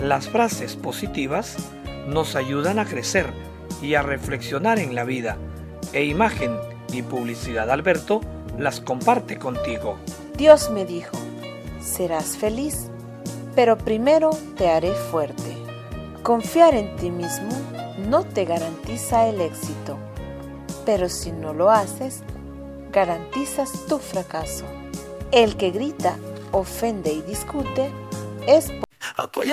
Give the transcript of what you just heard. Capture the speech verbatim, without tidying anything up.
Las frases positivas nos ayudan a crecer y a reflexionar en la vida. E Imagen y Publicidad Alberto las comparte contigo. Dios me dijo, serás feliz, pero primero te haré fuerte. Confiar en ti mismo no te garantiza el éxito, pero si no lo haces, garantizas tu fracaso. El que grita, ofende y discute es... Apoya